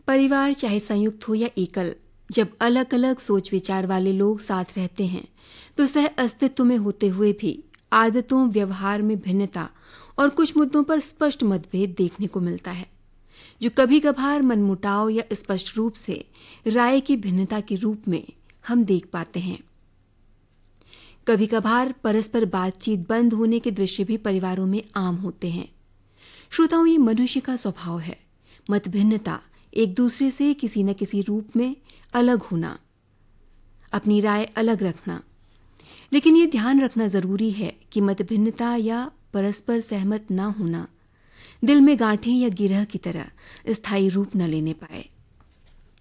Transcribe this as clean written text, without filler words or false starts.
परिवार चाहे संयुक्त हो या एकल, जब अलग अलग सोच विचार वाले लोग साथ रहते हैं तो सह अस्तित्व में होते हुए भी आदतों व्यवहार में भिन्नता और कुछ मुद्दों पर स्पष्ट मतभेद देखने को मिलता है, जो कभी कभार मनमुटाव या स्पष्ट रूप से राय की भिन्नता के रूप में हम देख पाते हैं। कभी कभार परस्पर बातचीत बंद होने के दृश्य भी परिवारों में आम होते हैं। श्रोताओं, ये मनुष्य का स्वभाव है, मतभिन्नता, एक दूसरे से किसी न किसी रूप में अलग होना, अपनी राय अलग रखना। लेकिन ये ध्यान रखना जरूरी है कि मतभिन्नता या परस्पर सहमत ना होना दिल में गांठें या गिरह की तरह स्थायी रूप न लेने पाए।